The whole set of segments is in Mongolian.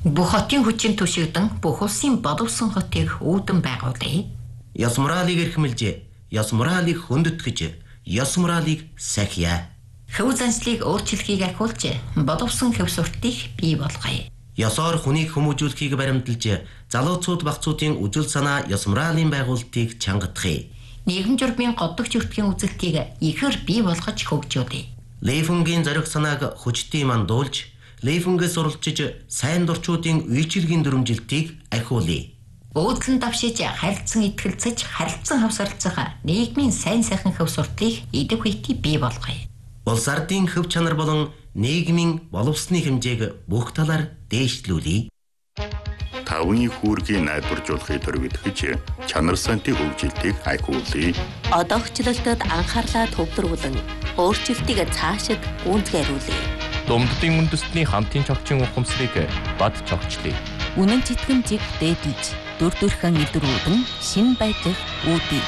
Бүх хотын хүчин түшигдэн бүх улсын боловсон хотыг үүдэн байгуулъя. Ёс моралыг эрхэмлж, ёс моралыг хөндөтгэж, ёс моралыг сахиа. Хөв заншлыг өөрчлөхийг ахиулж, боловсон хөв суртыг бий болгоё. Ёсоор хүнийг хүмүүжүүлэхийг баримталж, залууцууд багцуудын үжил санаа ёс моралын байгуулалтыг чангадахыг. Нийгэм журмын годдогч өртгийн үзэлтийг ихээр бий болгож хөгжүүлье. Лейфунгийн зориг санааг хүчтэй мандуулж, Лейфунгээс суралцж сайн дурчуудын үйлчилгийн дүрмжилтийг ахиулъя. Өөдлөн давшиж харилцан итгэлцэж, харилцан хавсарлцах нийгмийн сайн сайхан хөв суртыг идэв хүйти бий болгоё. Улс ардын хөв чанар болон нийгмийн боловсны хэмжээг бүх талаар дээшлүүлье. Тавын хүүргийн найдваржуулахыг төрөвдөж, чанар сантын хөгжилтийг ахиулъя. Одоогчлолтод анхаарлаа төвлөрүүлэн, өөрчлөлтийг цаашид гүйцэтгүүлье. Думддын үндэстний хамтын чогчийн ухамсарыг бад чогчлъя. Үнэн читгэмжийг дээдлж, дүр төрхөн илрүүлэн шин байдлыг үүдье.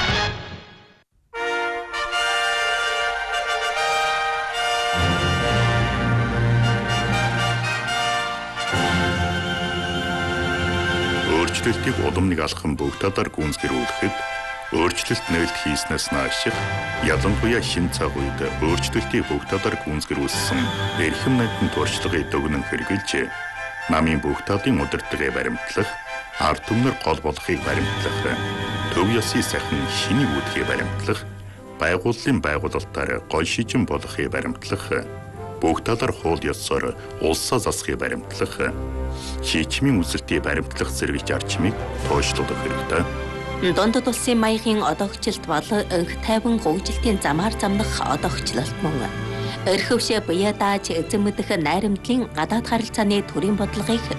Өөрчлөлтийг удамныг алхам бүх талаар гүйцэтгүүлэхэд өөрчлөлт нээлт хийснээс нааших ялангуяа шинэ цаг үед өөрчлөлтийг бүх талаар гүйцэтгүүлсэн эрхэм найдын туршлагыг дүгнэн хэрэгжилж намын бүх талын удирдлагыг баримтлах, ард түмнэр гол болохыг баримтлах, төв ёсны сайхан шинийг үүдхийг баримтлах, байгууллын байгуулалтаар гол шижин болохыг баримтлах, бүх талаар хууль ёсоор улсаа засахыг баримтлах, шийдвэрийн үзэлтийг баримтлах зэрэг зарчмыг туушлуулах хэрэгтэй. Дундад улсын маягийн одоогчлолт бол өнх тайван хөгжилтийн замаар замнах одоогчлолт мөн. Өрхөвшө буяа дааж эзэн мэдэх найрамдлын гадаад харилцааны төрийн бодлогыг